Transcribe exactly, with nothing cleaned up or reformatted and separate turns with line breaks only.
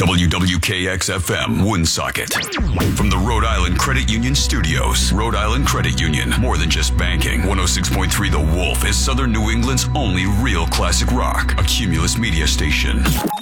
W W K X F M, Woonsocket. From the Rhode Island Credit Union Studios. Rhode Island Credit Union, more than just banking. one oh six point three The Wolf is Southern New England's only real classic rock. A Cumulus media station.